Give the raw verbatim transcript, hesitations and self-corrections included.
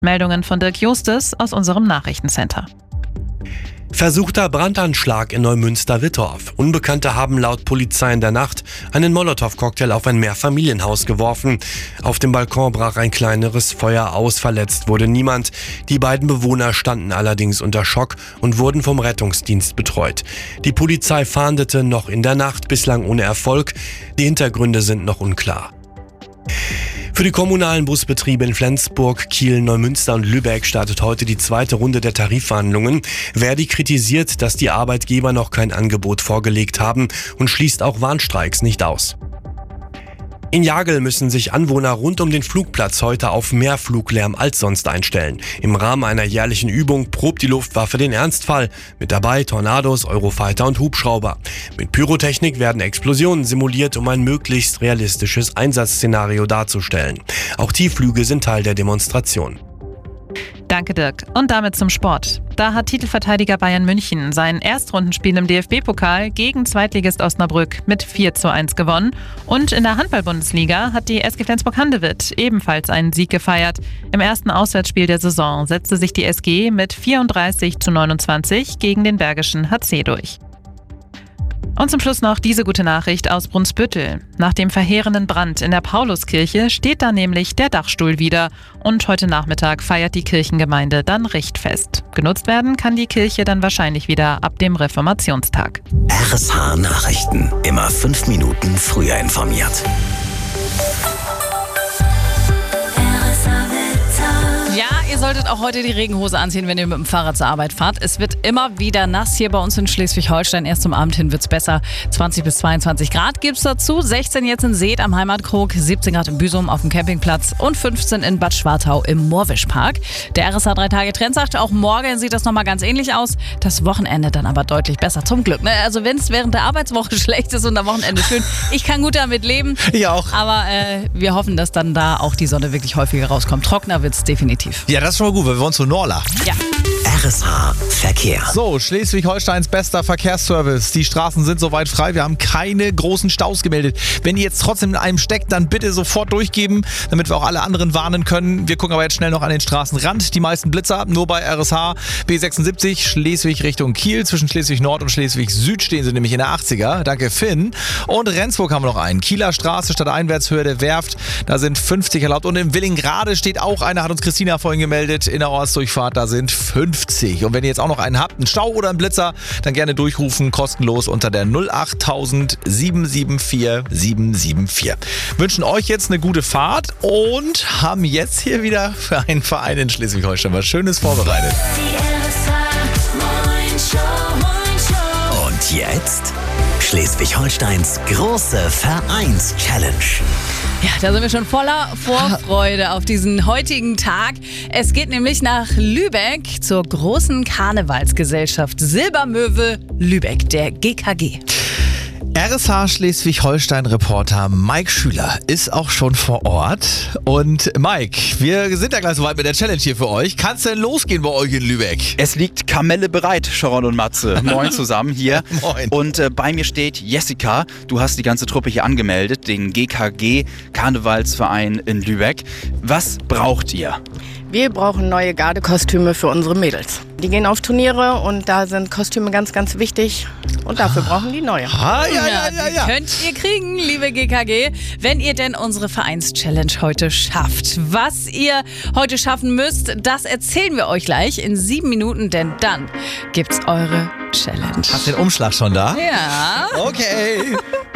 Meldungen von Dirk Justus aus unserem Nachrichtencenter. Versuchter Brandanschlag in Neumünster-Wittorf. Unbekannte haben laut Polizei in der Nacht einen Molotow-Cocktail auf ein Mehrfamilienhaus geworfen. Auf dem Balkon brach ein kleineres Feuer aus, verletzt wurde niemand. Die beiden Bewohner standen allerdings unter Schock und wurden vom Rettungsdienst betreut. Die Polizei fahndete noch in der Nacht, bislang ohne Erfolg. Die Hintergründe sind noch unklar. Für die kommunalen Busbetriebe in Flensburg, Kiel, Neumünster und Lübeck startet heute die zweite Runde der Tarifverhandlungen. Verdi kritisiert, dass die Arbeitgeber noch kein Angebot vorgelegt haben und schließt auch Warnstreiks nicht aus. In Jagel müssen sich Anwohner rund um den Flugplatz heute auf mehr Fluglärm als sonst einstellen. Im Rahmen einer jährlichen Übung probt die Luftwaffe den Ernstfall. Mit dabei Tornados, Eurofighter und Hubschrauber. Mit Pyrotechnik werden Explosionen simuliert, um ein möglichst realistisches Einsatzszenario darzustellen. Auch Tiefflüge sind Teil der Demonstration. Danke, Dirk. Und damit zum Sport. Da hat Titelverteidiger Bayern München sein Erstrundenspiel im D F B-Pokal gegen Zweitligist Osnabrück mit vier zu eins gewonnen. Und in der Handball-Bundesliga hat die S G Flensburg-Handewitt ebenfalls einen Sieg gefeiert. Im ersten Auswärtsspiel der Saison setzte sich die S G mit vierunddreißig zu neunundzwanzig gegen den Bergischen H C durch. Und zum Schluss noch diese gute Nachricht aus Brunsbüttel. Nach dem verheerenden Brand in der Pauluskirche steht da nämlich der Dachstuhl wieder. Und heute Nachmittag feiert die Kirchengemeinde dann Richtfest. Genutzt werden kann die Kirche dann wahrscheinlich wieder ab dem Reformationstag. R S H Nachrichten. Immer fünf Minuten früher informiert. Ja, ihr solltet auch heute die Regenhose anziehen, wenn ihr mit dem Fahrrad zur Arbeit fahrt. Es wird immer wieder nass hier bei uns in Schleswig-Holstein. Erst zum Abend hin wird es besser. zwanzig bis zweiundzwanzig Grad gibt es dazu. sechzehn jetzt in Seet am Heimatkrog, siebzehn Grad in Büsum auf dem Campingplatz und fünfzehn in Bad Schwartau im Moorwischpark. Der R S H drei Tage Trend sagt, auch morgen sieht das nochmal ganz ähnlich aus. Das Wochenende dann aber deutlich besser, zum Glück. Ne? Also wenn es während der Arbeitswoche schlecht ist und am Wochenende schön, ich kann gut damit leben. Ich auch. Aber äh, wir hoffen, dass dann da auch die Sonne wirklich häufiger rauskommt. Trockener wird es definitiv. Ja, das ist schon mal gut, weil wir wollen zu Norla. Ja. R S H Verkehr. So, Schleswig-Holsteins bester Verkehrsservice. Die Straßen sind soweit frei. Wir haben keine großen Staus gemeldet. Wenn ihr jetzt trotzdem in einem steckt, dann bitte sofort durchgeben, damit wir auch alle anderen warnen können. Wir gucken aber jetzt schnell noch an den Straßenrand. Die meisten Blitzer nur bei R S H. B sechsundsiebzig, Schleswig Richtung Kiel. Zwischen Schleswig-Nord und Schleswig-Süd stehen sie nämlich in der achtziger. Danke, Finn. Und Rendsburg haben wir noch einen. Kieler Straße statt Einwärtshöhe der Werft. Da sind fünfzig erlaubt. Und in Willingrade steht auch einer, hat uns Christina vorhin gemeldet. In der Ortsdurchfahrt, da sind fünfzig. Und wenn ihr jetzt auch noch einen habt, einen Stau oder einen Blitzer, dann gerne durchrufen, kostenlos unter der null acht tausend sieben sieben vier sieben sieben vier. Wünschen euch jetzt eine gute Fahrt und haben jetzt hier wieder für einen Verein in Schleswig-Holstein was Schönes vorbereitet. Und jetzt Schleswig-Holsteins große Vereins-Challenge. Ja, da sind wir schon voller Vorfreude auf diesen heutigen Tag. Es geht nämlich nach Lübeck zur großen Karnevalsgesellschaft Silbermöwe Lübeck, der G K G. R S H Schleswig-Holstein-Reporter Mike Schüler ist auch schon vor Ort. Und Mike, wir sind ja gleich soweit mit der Challenge hier für euch. Kann es denn losgehen bei euch in Lübeck? Es liegt Kamelle bereit, Sharon und Matze. Moin zusammen hier. Moin. Und äh, bei mir steht Jessica. Du hast die ganze Truppe hier angemeldet, den G K G Karnevalsverein in Lübeck. Was braucht ihr? Wir brauchen neue Gardekostüme für unsere Mädels. Die gehen auf Turniere und da sind Kostüme ganz, ganz wichtig. Und dafür brauchen die neue. Ah, ja, ja, ja, ja. Die könnt ihr kriegen, liebe G K G, wenn ihr denn unsere Vereins-Challenge heute schafft. Was ihr heute schaffen müsst, das erzählen wir euch gleich in sieben Minuten, denn dann gibt's eure Challenge. Hast du den Umschlag schon da? Ja. Okay.